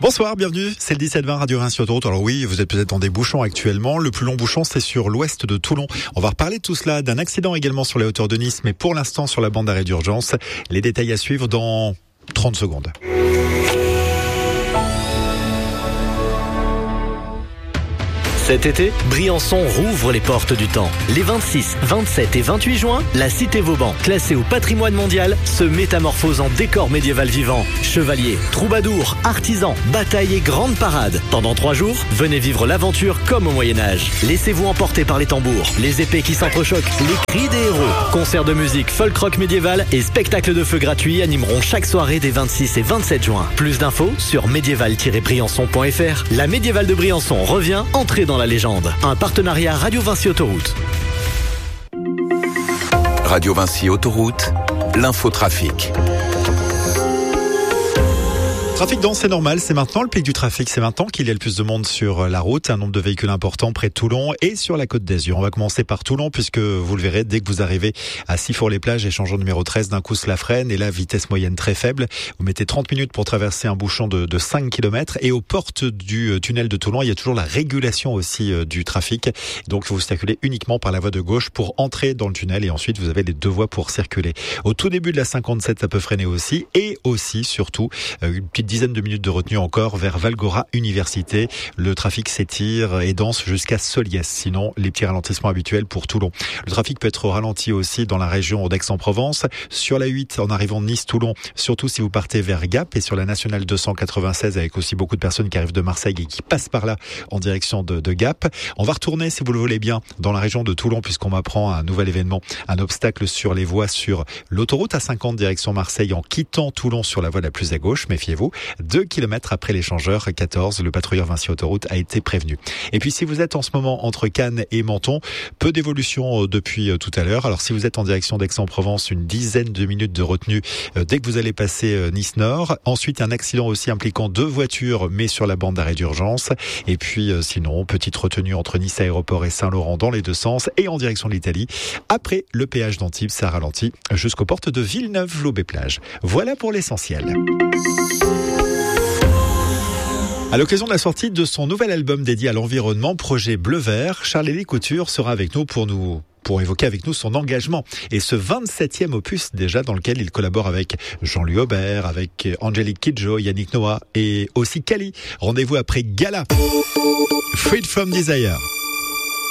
Bonsoir, bienvenue, c'est le 17-20 Radio Vinci Autoroute. Alors oui, vous êtes peut-être dans des bouchons actuellement. Le plus long bouchon, c'est sur l'ouest de Toulon. On va reparler de tout cela, d'un accident également sur les hauteurs de Nice, mais pour l'instant sur la bande d'arrêt d'urgence. Les détails à suivre dans 30 secondes. Cet été, Briançon rouvre les portes du temps. Les 26, 27 et 28 juin, la cité Vauban, classée au patrimoine mondial, se métamorphose en décor médiéval vivant. Chevaliers, troubadours, artisans, batailles et grandes parades. Pendant 3 jours, venez vivre l'aventure comme au Moyen-Âge. Laissez-vous emporter par les tambours, les épées qui s'entrechoquent, les cris des héros. Concerts de musique folk rock médiéval et spectacles de feu gratuits animeront chaque soirée des 26 et 27 juin. Plus d'infos sur médiéval-briançon.fr. La médiévale de Briançon revient, entrée dans la légende. Un partenariat Radio Vinci Autoroute. Radio Vinci Autoroute, l'infotrafic. Trafic dense, c'est normal, c'est maintenant le pic du trafic, c'est maintenant qu'il y a le plus de monde sur la route, un nombre de véhicules important près de Toulon et sur la Côte d'Azur. On va commencer par Toulon puisque vous le verrez, dès que vous arrivez à Sifour-les-Plages, échangeant numéro 13, d'un coup cela freine et la vitesse moyenne très faible. Vous mettez 30 minutes pour traverser un bouchon de 5 km et aux portes du tunnel de Toulon, il y a toujours la régulation aussi du trafic. Donc vous circulez uniquement par la voie de gauche pour entrer dans le tunnel et ensuite vous avez les 2 voies pour circuler. Au tout début de la 57, ça peut freiner aussi et aussi, surtout, une petite dizaine de minutes de retenue encore vers Valgora Université. Le trafic s'étire et dense jusqu'à Soliès. Sinon, les petits ralentissements habituels pour Toulon. Le trafic peut être ralenti aussi dans la région d'Aix-en-Provence. Sur la 8, en arrivant de Nice-Toulon, surtout si vous partez vers Gap et sur la nationale 296 avec aussi beaucoup de personnes qui arrivent de Marseille et qui passent par là en direction de Gap. On va retourner, si vous le voulez bien, dans la région de Toulon puisqu'on m'apprend un nouvel événement, un obstacle sur les voies sur l'autoroute A50 direction Marseille en quittant Toulon sur la voie la plus à gauche. Méfiez-vous. 2 km après l'échangeur 14, le patrouilleur Vinci Autoroute a été prévenu. Et puis si vous êtes en ce moment entre Cannes et Menton, peu d'évolution depuis tout à l'heure. Alors si vous êtes en direction d'Aix-en-Provence, une dizaine de minutes de retenue dès que vous allez passer Nice Nord. Ensuite un accident aussi impliquant 2 voitures mais sur la bande d'arrêt d'urgence. Et puis sinon, petite retenue entre Nice Aéroport et Saint-Laurent dans les 2 sens et en direction de l'Italie. Après le péage d'Antibes, ça ralentit jusqu'aux portes de Villeneuve-Loubet-Plage. Voilà pour l'essentiel. À l'occasion de la sortie de son nouvel album dédié à l'environnement, Projet Bleu Vert, Charles-Élie Couture sera avec nous pour évoquer avec nous son engagement et ce 27e opus déjà dans lequel il collabore avec Jean-Louis Aubert, avec Angélique Kidjo, Yannick Noah et aussi Kali. Rendez-vous après Gala. Freed from Desire.